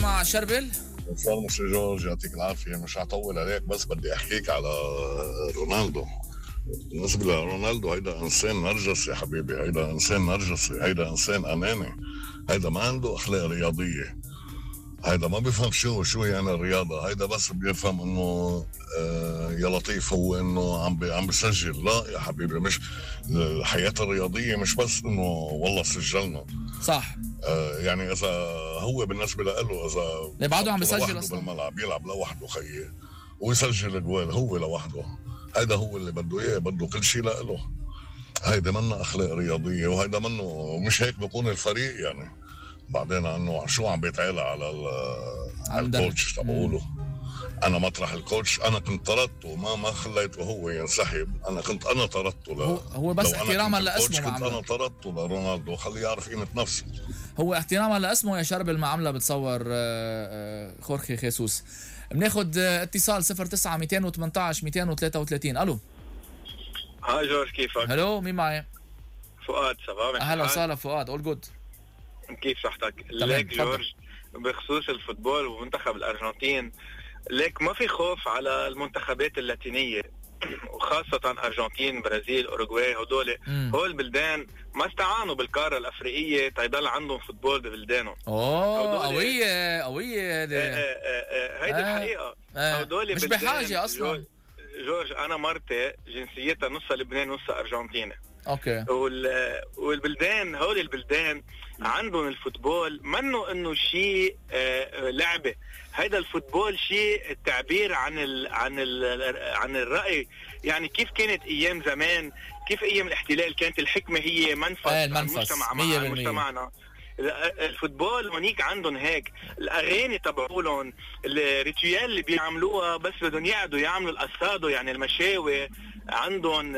مع شربل. صار مش جورج يعطيك العافية، مش هطول عليك بس بدي أحكيك على رونالدو. بالنسبة لرونالدو هيدا إنسان نرجسي يا حبيبي، هيدا إنسان نرجسي، هيدا إنسان أناني، هيدا ما عنده أخلاق رياضية، هيدا ما بيفهم شو يعني الرياضة، هيدا بس بيفهم إنه يا لطيف هو إنه عم بسجل. لا يا حبيبي، مش الحياة الرياضية مش بس إنه والله سجلنا صح. يعني اذا هو بالنسبه له اذا بعده عم بيسجل اصلا بالملعب يلعب لوحده خيي ويسجل جوال هو لوحده، هيدا هو اللي بده اياه، بده كل شيء له. هيدا منه اخلاق رياضيه، وهيدا منه مش هيك بكون الفريق يعني. بعدين انه شو عم بيتعالى على الكوتش تبعوله. انا مطرح الكوتش انا كنت طردته، ما خليته هو ينسحب، انا طردته. هو بس احتراما لاسمه كنت انا طردته لرونالدو، خليه يعرف قيمه نفسه. هو احتراما لاسمه يا شرب المعامله بتصور خورخي خيسوس. بناخد اتصال 09 218 233. الو. هاي جورج، كيفك؟ هلو، مين معي؟ فؤاد. صباح. اهلا وسهلا فؤاد، اول جود. كيف صحتك؟ ليك جورج، بخصوص الفوتبول ومنتخب الارجنتين، ليك ما في خوف على المنتخبات اللاتينيه وخاصة أرجنتين، برازيل، أوروغواي، هول البلدان ما استعانوا بالقارة الأفريقية تيضل عندهم فوتبول ببلدانهم. قوية هيدي الحقيقة. هدول مش بحاجة أصلا. جورج أنا مرتي جنسيتها نصها لبنان نصها أرجنتيني. اوكي. والبلدان هول البلدان عندهم الفوتبول منه انه شيء لعبه، هيدا الفوتبول شيء التعبير عن الرأي. يعني كيف كانت ايام زمان، كيف ايام الاحتلال كانت الحكمه هي منفذ مجتمعنا. الفوتبول هونيك عندهم هيك الاغاني تبعولهم، الريتويال اللي بيعملوها بس بدهم يقعدوا يعملوا الاسادو يعني المشاوي عندهم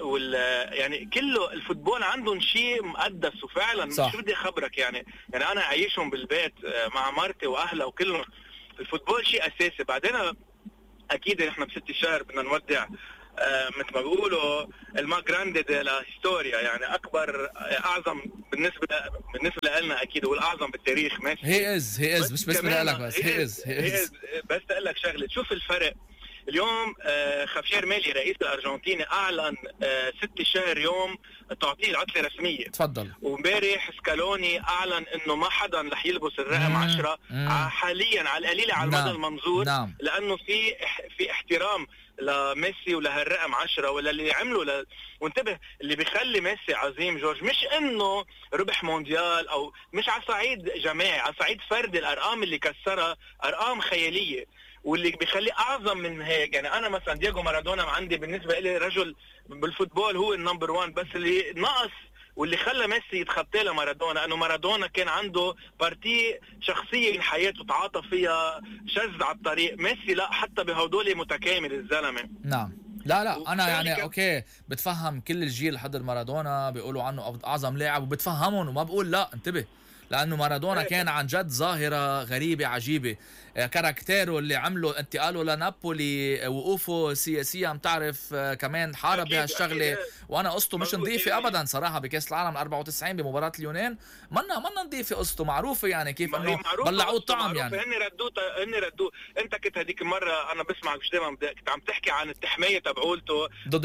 يعني كله الفوتبول عندهم شيء مقدس. وفعلا صح. شو بدي اخبرك يعني انا عايشهم بالبيت مع مرتي واهلها وكلهم، الفوتبول شيء اساسي. بعدين اكيد احنا بست الشهر بدنا نودع مثل ما بيقولوا الما جراندي دي لا هيستوريا، يعني اكبر اعظم بالنسبه لنا اكيد، والاعظم بالتاريخ. ماشي، هي از مش بس لك بس هي از. بس اقول لك شغله، شوف الفرق اليوم. خافير مالي رئيس الارجنتيني اعلن 6 الشهر يوم تعطيه العطله رسميه. تفضل. وامبارح سكالوني اعلن انه ما حدا رح يلبس الرقم 10 حاليا على القليله على المدى المنظور. لانه في احترام لميسي ولهالرقم 10 ولا اللي عمله وانتبه، اللي بيخلي ميسي عظيم جورج مش انه ربح مونديال او مش على صعيد جماعي، على صعيد فردي. الارقام اللي كسرها ارقام خياليه، واللي بيخليه اعظم من هيك. يعني انا مثلا دييغو مارادونا عندي بالنسبه لي رجل بالفوتبول هو النمبر 1، بس اللي نقص واللي خلى ميسي يتخطى له مارادونا انه مارادونا كان عنده بارتي شخصيه من حياته تعاطى فيها، شذ على الطريق. ميسي لا، حتى بهدول متكامل الزلمه. نعم. لا انا يعني اوكي بتفهم كل الجيل حضر مارادونا بيقولوا عنه اعظم لاعب وبتفهمهم وما بقول لا، انتبه، لانه مارادونا كان عن جد ظاهره غريبه عجيبه. كاركتيره اللي عمله انتقاله لنابولي، وقوفه سياسيا عم تعرف، كمان حارب بهالشغله. وانا قصته مش نظيفه ابدا صراحه بكاس العالم 94 بمباراه اليونان، منا نظيفه قصته، معروفه يعني كيف انه بلعوه الطعم. يعني هن ردوه. انت كنت هذيك المره انا بسمعك مش دائما كنت عم تحكي عن التحميه تبعولته ضد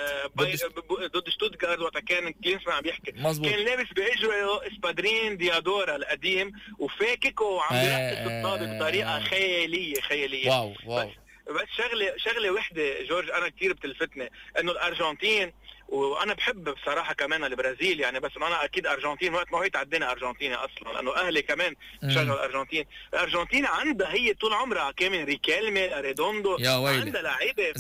شتوتغارت وقت كان كلينسمان عم يحكي. مزبوط. كان لابس باجره اسبادرين ديادورا القديم وفاكك وعم بيرقص الطابه بطريقه خياليه. واو. بس شغله وحده جورج انا كثير بتلفتني، انه الارجنتين، وانا بحب بصراحه كمان البرازيل يعني، بس انا اكيد ارجنتين وقت ما هي تعدينا ارجنتيني اصلا لانه اهلي كمان بشجعوا الارجنتين عندها هي طول عمرها كمان ريكالمي ريدوندو، عندها لعيبه.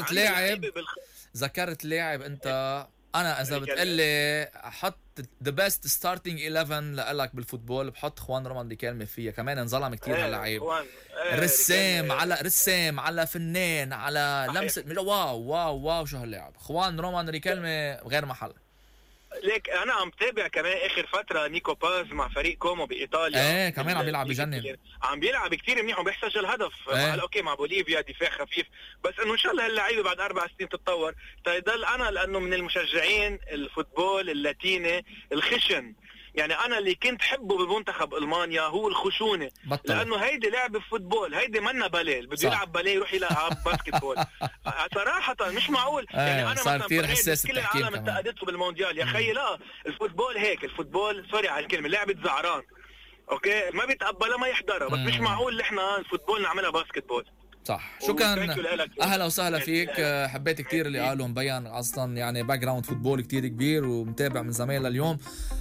ذكرت لاعب انت. انا اذا بتقلي حط the best starting 11 لك بالفوتبول بحط خوان رومان ريكالمي فيها، كمان انظلم كتير هاللعيب. رسام على فنان على لمسه. واو شو هاللاعب خوان رومان ريكالمي غير محل. ليك انا عم تابع كمان اخر فتره نيكو باز مع فريق كومو بايطاليا. كمان عم يلعب بجنن، عم بيلعب كتير منيح وبيسجل هدف. اوكي مع بوليفيا دفاع خفيف، بس انه ان شاء الله هاللعيبه بعد 4 سنين تتطور. تضل انا لانه من المشجعين الفوتبول اللاتيني الخشن، يعني انا اللي كنت حبه بمنتخب المانيا هو الخشونه، لانه هيدي لعبه فوتبول، هيدي منا باليه، بده يلعب باليه يروح يلعب باسكت بول. صراحه مش معقول. يعني انا صار كثير حساس كل العالم انتقدته بالمونديال، يا خيي لا، الفوتبول هيك، الفوتبول سوري على الكلمه لعبه زعران، اوكي ما بيتقبلها ما يحضرها، بس مش معقول احنا الفوتبول نعملها باسكت بول. صح. شكرا، اهلا وسهلا فيك. حبيت كتير اللي قالوا، مبين اصلا يعني باك جراوند فوتبول كتير كبير ومتابع من زمان لليوم.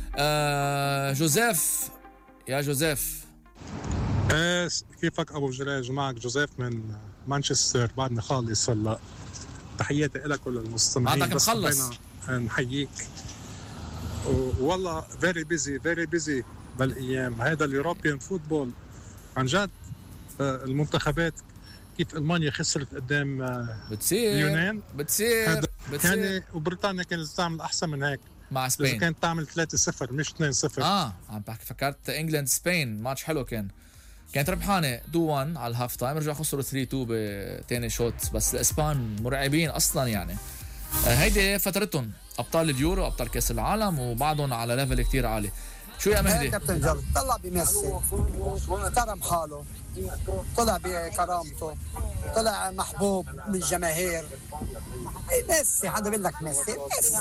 جوزيف، يا جوزيف. كيفك ابو جراج؟ معك جوزيف من مانشستر، بعدنا خالص هلا. تحياتي لك وللمستمعين. بعدك مخلص. نحييك. والله فيري بيزي بالايام. هذا اليوروبيان فوتبول عن جد. المنتخبات كيف المانيا خسرت قدام اليونان بتصير يعني، وبريطانيا كانت تعمل احسن من هيك مع سبين، كانت تعمل 3-0 مش 2-0. عم بحكي، فكرت انجلند سبين ماتش حلو كانت ربحانه 2-1 على الهاف تايم، رجعوا خسروا 3-2 بتاني شوط. بس الاسبان مرعبين اصلا يعني. هيدي فترتهم ابطال اليورو، ابطال كاس العالم، وبعضهم على ليفل كتير عالي. شو يا مهدي؟ كابتن جلال طلع بميسي، احترم حاله، طلع بكرامته، طلع محبوب من الجماهير. ميسي، حدا بيقول لك ميسي.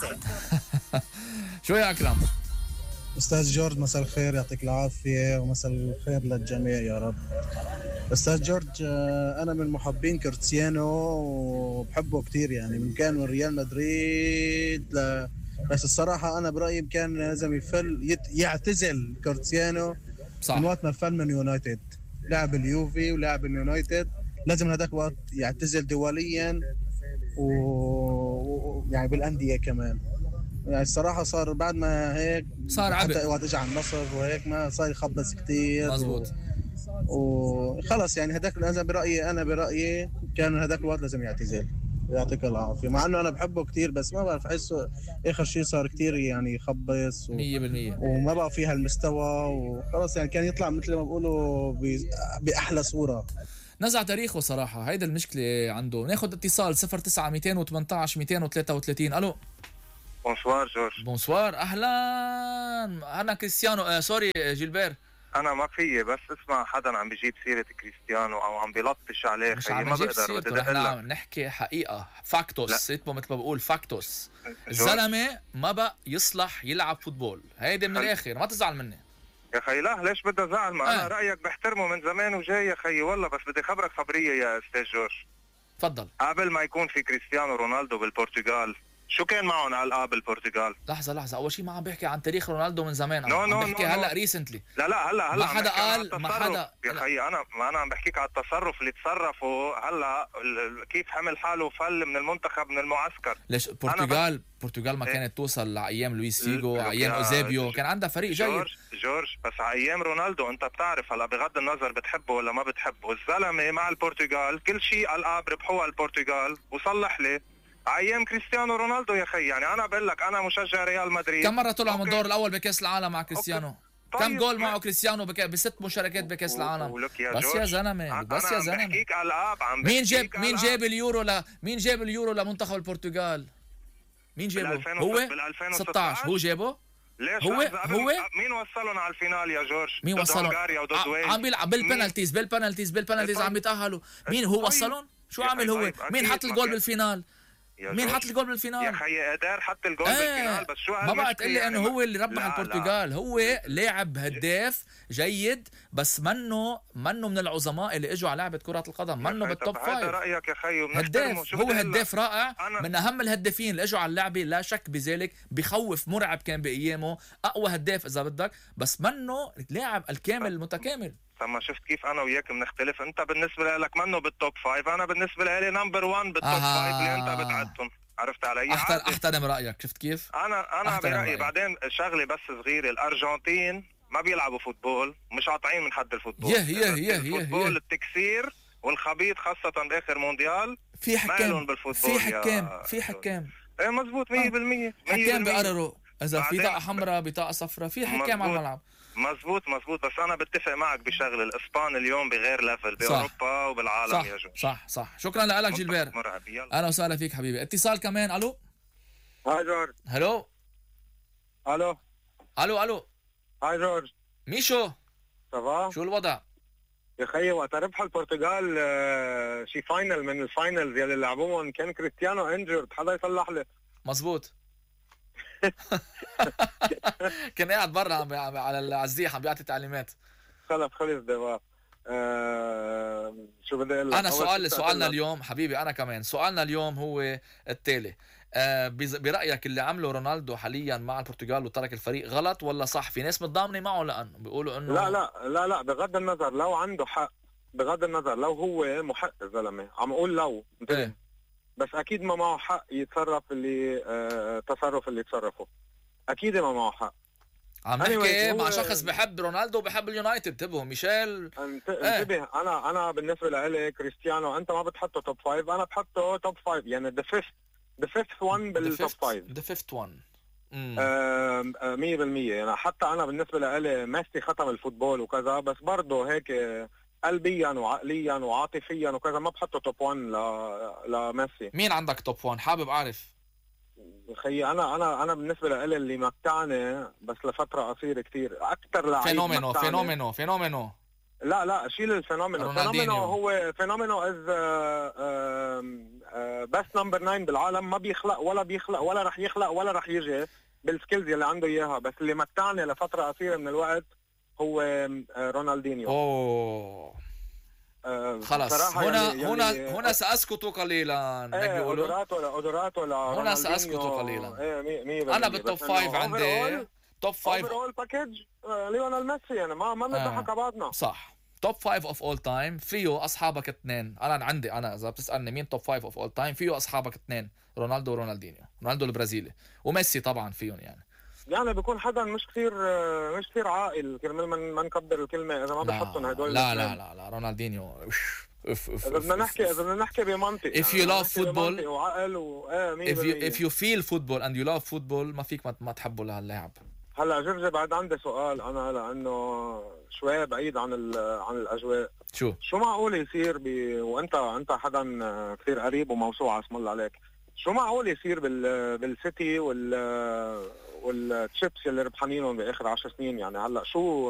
شو يا اكرم؟ استاذ جورج، مساء الخير، يعطيك العافيه ومساء الخير للجميع يا رب. استاذ جورج، انا من محبين كريستيانو وبحبه كتير، يعني من كان من ريال مدريد بس الصراحه انا برايي كان لازم يعتزل كريستيانو صح. من وقت ما فل من يونايتد، لعب اليوفي ولعب اليونايتد، لازم هذاك الوقت يعتزل دوليا يعني بالانديه كمان. يعني الصراحه صار بعد ما هيك صار عبء، حتى وقت اجى على النصر وهيك ما صار يخبص كتير مزبوط وخلص. يعني هذاك انا برايي كان هذاك الوقت لازم يعتزل. يعطيك العافيه. مع انه انا بحبه كتير بس ما بعرف، احسه اخر شيء صار كتير يعني يخبص 100% وما بقى فيها المستوى وخلص. يعني كان يطلع مثل ما بقولوا باحلى صوره. نزع تاريخه صراحه، هيدا المشكله عنده. ناخذ اتصال 09 218 233. الو. بونسوار جورج. بونسوار، اهلا. انا كريستيانو سوري جيلبير. انا ما فيي بس اسمع حدا عم بيجيب سيره كريستيانو او عم بيلطش عليه، مش عم ما بقدر. بدي نحن عم نحكي حقيقه، فاكتوس، مثل ما بقول فاكتوس. الزلمه ما بقى يصلح يلعب فوتبول، هيدي من الاخر، ما تزعل مني يا خي. لا ليش بدي ازعل؟ ما انا رايك بحترمه من زمان وجاي يا خي والله. بس بدي خبرك خبريه يا استاذ جورج. تفضل. قبل ما يكون في كريستيانو رونالدو بالبرتغال، شو كان معهم القاب بالبرتغال؟ لحظه، اول شيء ما عم بحكي عن تاريخ رونالدو من زمان، عم بحكي هلا ريسنتلي. لا هلا ما حدا قال، ما حدا يا خي. انا عم بحكيك على التصرف اللي تصرفه هلا، كيف حمل حاله وفل من المنتخب من المعسكر. ليش البرتغال ما كانت توصل لايام لويس فيجو، ايام اوزيبيو، كان عندها فريق جيد. جورج بس على ايام رونالدو انت بتعرف هلا، بغض النظر بتحبه ولا ما بتحبه، الزلمه مع البرتغال كل شيء القاب ربحوها البرتغال وصلح لي. ايام كريستيانو رونالدو يا خي، يعني انا بقول لك انا مشجع ريال مدريد. كم مره طلعوا من الدور الاول بكاس العالم مع كريستيانو؟ طيب كم جول معه كريستيانو ب6 مشاركات بكاس العالم؟ بس يا زلمه، بس يا زلمه، بحكيك القاب. مين جاب اليورو لمنتخب البرتغال؟ مين جابه؟ هو 16 هو جابه؟ ليش هو مين وصلهم على الفينال يا جورج؟ مين وصلهم؟ عم بيلعب بالبنالتيز عم يتأهلوا. مين هو وصلهم؟ شو عمل هو؟ مين حط الجول بالفينال؟ يا خي قدر حط الجول بالفينال. بس شو ما بقى تقول لي انه هو اللي ربح البرتغال. هو لاعب هداف جيد بس منه من العظماء اللي اجوا على لعبه كره القدم، منه بالتوب 5. هذا رايك يا خي، هداف، هو هداف رائع، من اهم الهدافين اللي اجوا على اللعبه لا شك بذلك، بخوف، مرعب كان بايامه، اقوى هداف اذا بدك، بس منه لاعب الكامل المتكامل. ما شفت كيف انا وياك بنختلف؟ انت بالنسبه لك منه بالتوب 5، انا بالنسبه لي نمبر 1 بالتوب 5 اللي انت بتعدهم. عرفت علي؟ احترم رايك. شفت كيف؟ انا برايي. بعدين شغله بس صغيره، الارجنتين ما بيلعبوا فوتبول، مش قاطعين من حد الفوتبول. الفوتبول التكسير والخبيط، خاصه باخر مونديال. في حكام، في حكام ايه مزبوط 100%. حكام بيقرروا اذا في بطاقه حمراء بطاقه صفراء، في حكام على الملعب. مزبوط. بس انا بتفق معك بشغله، الاسبان اليوم بغير ليفل باوروبا وبالعالم يا جو. صح. شكرا لك جيلبير، اهلا وسهلا فيك حبيبي. اتصال كمان. الو. هاي جورج. هلو. الو. هاي جورج. ميشو صباح. شو الوضع؟ يا خيي وقت ربح البرتغال شي فاينل من الفاينلز يلي لعبوهم كان كريستيانو انجرد، حدا يصلح لي. مزبوط. كان قاعد برا على الزيح عم بيعطي تعليمات. خلص دبا. شو بدي اقول لك؟ انا سؤالنا اليوم حبيبي، انا كمان سؤالنا اليوم هو التالي. برأيك اللي عمله رونالدو حاليا مع البرتغال وترك الفريق غلط ولا صح؟ في ناس متضامنه معه لانه بيقولوا انه لا بغض النظر لو عنده حق، بغض النظر لو هو محق الزلمه، عم اقول لو إيه؟ بس اكيد ما معه حق يتصرف اللي تصرف اللي تصرفه، اكيد ما معه حق. عم نحكي مع شخص بحب رونالدو وبحب اليونايتد. انتبهوا ميشيل، انتبه. انا بالنسبه لي كريستيانو انت ما بتحطه توب 5، انا بحطه توب 5، يعني the fifth one بالتوب 5. the fifth one 100%. يعني حتى انا بالنسبه لي ميسي ختم الفوتبول وكذا، بس برضه هيك قلبيا وعقليا وعاطفيا وكذا ما بحطه توب 1 لميسي. مين عندك توب 1 حابب اعرف؟ خيي انا بالنسبه لي اللي متعني بس لفتره قصيره كتير اكثر لعيب فينومينو. لا شيل الفينومينو. هو فينومينو از بس نمبر 9 بالعالم، ما بيخلق ولا رح يخلق ولا رح يجي بالسكيلز اللي عنده اياها، بس اللي متعني لفتره قصيره من الوقت هو رونالدينيو. خلاص هنا سأسكت قليلا. أودوراتو هنا سأسكت قليلا. أنا بالتوب 5 عندي توب 5 اوفرول باكج ليونيل ميسي. يعني ما بنضحك على بعضنا. صح. توب 5 اوف اول تايم فيه اصحابك اثنين. انا اذا بتسالني مين توب 5 اوف اول تايم فيه اصحابك اثنين، رونالدو ورونالدينيو. رونالدو البرازيلي وميسي طبعا فيهم. يعني بيكون حدا مش كثير عاقل كرمال ما نكبر الكلمه اذا ما بحطهم هدول. لا رونالدينيو اذا بدنا نحكي بمنطق. if you love football وعقل if you feel football and you love football ما فيك ما تحبه لهاللاعب. هلا جرجي بعد عندي سؤال انا، لانه شوي بعيد عن الاجواء. شو معقول يصير وانت حدا كثير قريب وموسوعه اسم الله عليك، شو معقول يصير بالسيتي والتشيبس اللي ربحانينهم باخر 10 سنين؟ يعني هلا شو